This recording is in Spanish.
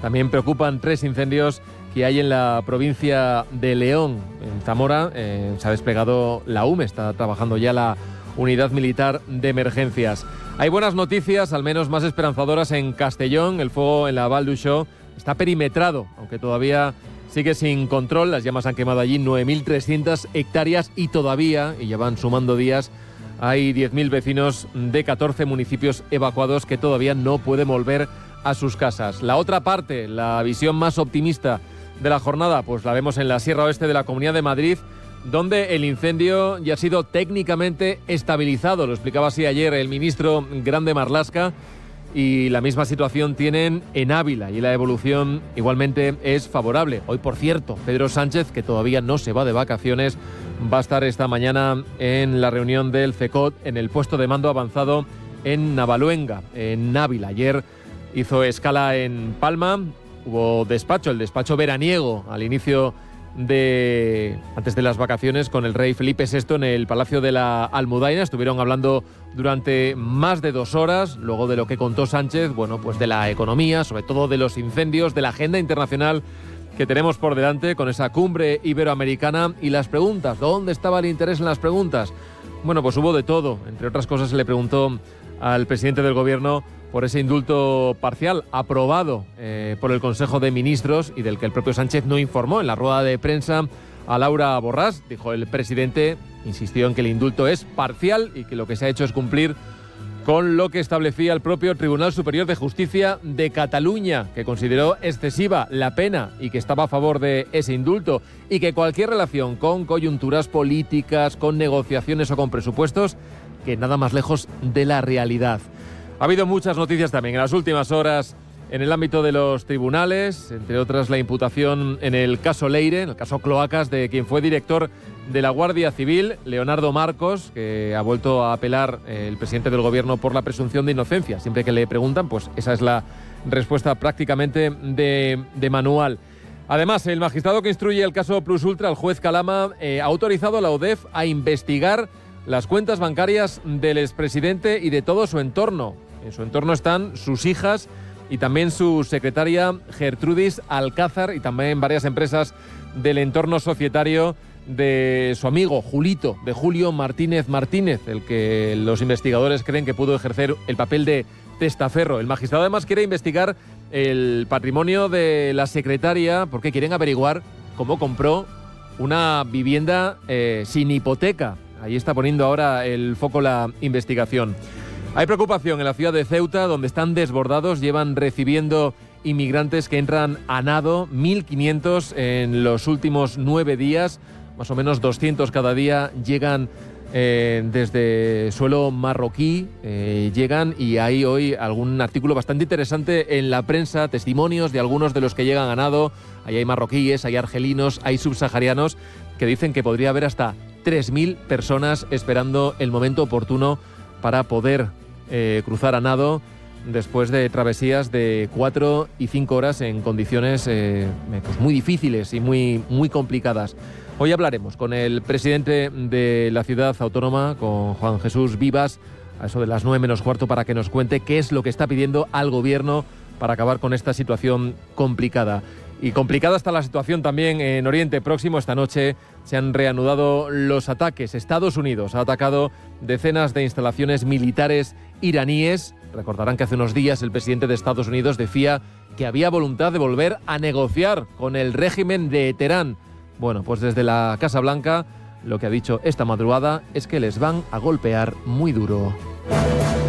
También preocupan 3 incendios que hay en la provincia de León. En Zamora se ha desplegado la UME, está trabajando ya la Unidad Militar de Emergencias. Hay buenas noticias, al menos más esperanzadoras, en Castellón. El fuego en la Val d'Uixó está perimetrado, aunque todavía sigue sin control. Las llamas han quemado allí 9.300 hectáreas y todavía, y ya van sumando días, hay 10.000 vecinos de 14 municipios evacuados que todavía no pueden volver a sus casas. La otra parte, la visión más optimista de la jornada, pues la vemos en la Sierra Oeste de la Comunidad de Madrid, donde el incendio ya ha sido técnicamente estabilizado. Lo explicaba así ayer el ministro Grande Marlaska, y la misma situación tienen en Ávila, y la evolución igualmente es favorable. Hoy, por cierto, Pedro Sánchez, que todavía no se va de vacaciones, va a estar esta mañana en la reunión del CECOT en el puesto de mando avanzado en Navaluenga, en Ávila. Ayer hizo escala en Palma, hubo despacho, el despacho veraniego al inicio antes de las vacaciones con el rey Felipe VI en el Palacio de la Almudaina. Estuvieron hablando durante más de 2 horas, luego de lo que contó Sánchez, bueno, pues de la economía, sobre todo de los incendios, de la agenda internacional que tenemos por delante con esa cumbre iberoamericana y las preguntas. ¿Dónde estaba el interés en las preguntas? Bueno, pues hubo de todo. Entre otras cosas, se le preguntó al presidente del gobierno por ese indulto parcial aprobado por el Consejo de Ministros y del que el propio Sánchez no informó en la rueda de prensa a Laura Borràs. Dijo el presidente, insistió en que el indulto es parcial y que lo que se ha hecho es cumplir con lo que establecía el propio Tribunal Superior de Justicia de Cataluña, que consideró excesiva la pena y que estaba a favor de ese indulto, y que cualquier relación con coyunturas políticas, con negociaciones o con presupuestos, que nada más lejos de la realidad. Ha habido muchas noticias también en las últimas horas en el ámbito de los tribunales, entre otras la imputación en el caso Leire, en el caso Cloacas, de quien fue director de la Guardia Civil, Leonardo Marcos, que ha vuelto a apelar el presidente del gobierno por la presunción de inocencia. Siempre que le preguntan, pues esa es la respuesta prácticamente de manual. Además, el magistrado que instruye el caso Plus Ultra, el juez Calama, ha autorizado a la UDEF a investigar las cuentas bancarias del expresidente y de todo su entorno. En su entorno están sus hijas y también su secretaria Gertrudis Alcázar, y también varias empresas del entorno societario de su amigo Julito, de Julio Martínez Martínez, el que los investigadores creen que pudo ejercer el papel de testaferro. El magistrado además quiere investigar el patrimonio de la secretaria porque quieren averiguar cómo compró una vivienda sin hipoteca. Ahí está poniendo ahora el foco la investigación. Hay preocupación en la ciudad de Ceuta, donde están desbordados, llevan recibiendo inmigrantes que entran a nado, 1.500 en los últimos 9 días, más o menos 200 cada día llegan desde suelo marroquí, llegan, y hay hoy algún artículo bastante interesante en la prensa, testimonios de algunos de los que llegan a nado. Ahí hay marroquíes, hay argelinos, hay subsaharianos, que dicen que podría haber hasta 3.000 personas esperando el momento oportuno para poder cruzar a nado después de travesías de 4 y 5 horas en condiciones pues muy difíciles y muy complicadas. Hoy hablaremos con el presidente de la ciudad autónoma, con Juan Jesús Vivas, a eso de las 9 menos cuarto, para que nos cuente qué es lo que está pidiendo al gobierno para acabar con esta situación complicada. Y complicada está la situación también en Oriente Próximo. Esta noche se han reanudado los ataques. Estados Unidos ha atacado decenas de instalaciones militares iraníes. Recordarán que hace unos días el presidente de Estados Unidos decía que había voluntad de volver a negociar con el régimen de Teherán. Bueno, pues desde la Casa Blanca lo que ha dicho esta madrugada es que les van a golpear muy duro.